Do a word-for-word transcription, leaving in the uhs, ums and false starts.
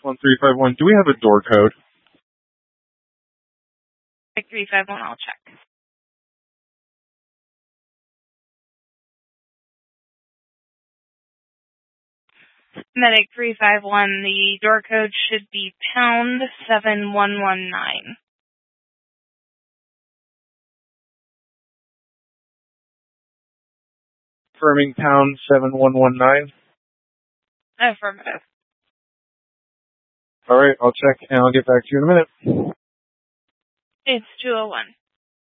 one three five one, do we have a door code? Medic three five one, I'll check. Medic three five one, the door code should be pound seven one one nine. Confirming pound seven one one nine. Affirmative. All right, I'll check and I'll get back to you in a minute. It's two oh one.